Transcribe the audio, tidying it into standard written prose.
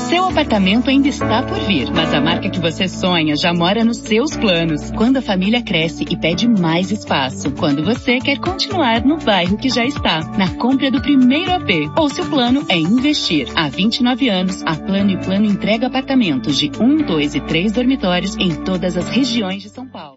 seu apartamento ainda está por vir, mas a marca que você sonha já mora nos seus planos. Quando a família cresce e pede mais espaço. Quando você quer continuar no bairro que já está, na compra do primeiro AP. Ou se o plano é investir. Há 29 anos, a Plano & Plano entrega apartamentos de 1, 2 e 3 dormitórios em todas as regiões de São Paulo.